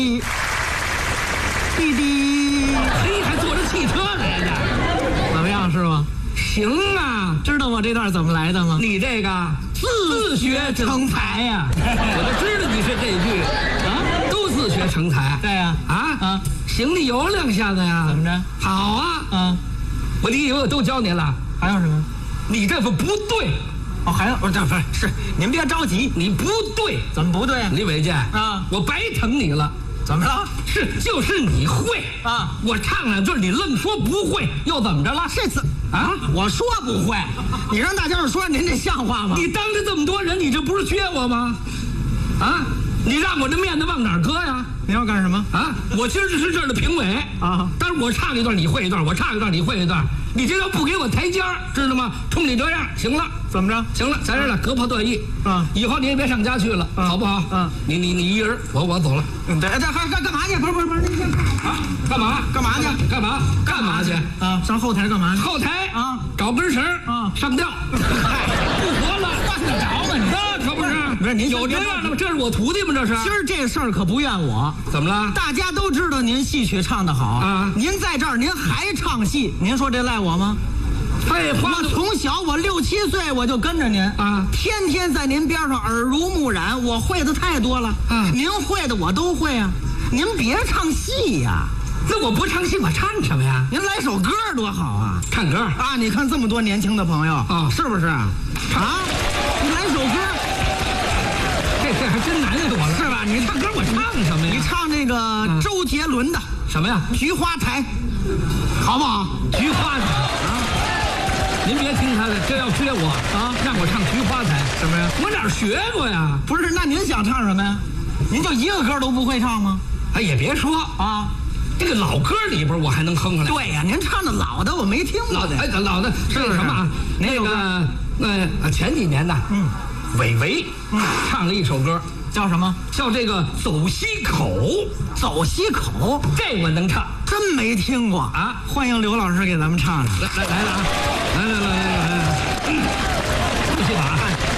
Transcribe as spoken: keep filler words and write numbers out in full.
滴滴， 嘿，还坐着汽车来的， 怎么样，师傅？ 行啊！ 知道我这段怎么来的吗？ 你这个自学成才呀、啊！我就知道你是这句啊，都自学成才。 对呀、 啊，啊啊，行，你有两下子呀？ 怎么着？ 好啊， 啊， 我你以为我都教您了？ 还有什么？ 你这不不对。 哦，还有，不是不是是，您别着急， 你不对， 怎么不对啊？ 李伟健啊， 我白疼你了。 怎么了？ 是，就是你会啊！ 我唱两句，你愣说不会，又怎么着了？ 这次啊，我说不会，你让大家说，您这像话吗？ 你当着这么多人，你这不是撅我吗？啊！你让我这面子往哪儿搁呀？ 你要干什么啊？我今儿是这儿的评委啊， 但是我唱一段，你会一段；我唱一段，你会一段。你这要不给我台阶儿，知道吗？冲你这样，行了， 怎么着？ 行了，在这儿了，隔坡断义啊！ 以后你也别上家去了， 啊、 好不好？ 嗯、啊， 你你你一人，我我走了。 嗯，对，这还干干嘛去？不是不是不是，你啊，干嘛？ 干嘛去？ 干嘛？干嘛去？ 啊，上后台干嘛去？ 后台啊， 找根绳啊， 上吊，不活了， 犯得着吗？你那可不是。 不是您有这样的吗？这是我徒弟吗？这是。 今儿这事儿可不怨我。 怎么了？ 大家都知道您戏曲唱得好啊， 您在这儿您还唱戏，您说这赖我吗？ 废话， 我从小我六七岁我就跟着您啊， 天天在您边上耳濡目染，我会的太多了啊。 您会的我都会啊，您别唱戏呀。 那我不唱戏，我唱什么呀？ 您来首歌多好啊！ 唱歌啊！你看这么多年轻的朋友啊， 是不是啊？啊，你来首歌， 这这还真难为我了， 是吧？你唱歌我唱什么呀？ 你唱那个周杰伦的、啊、 什么呀？ 《菊花台》，好不好？ 菊花台啊！您别听他的，这要撅我啊，让我唱《菊花台》 什么呀？ 我哪儿学过呀？ 不是，那您想唱什么呀？您就一个歌都不会唱吗？ 哎，也别说啊。 这个老歌里边我还能哼出来。 对呀、啊，您唱的老的我没听过的。 哎，老的是什么啊？那个呃前几年呢，嗯，韦唯嗯唱了一首歌， 叫什么？ 叫这个走西口。 走西口， 这我能唱， 真没听过啊！欢迎刘老师给咱们唱了。 来来来了啊！来来来来来来，不许打！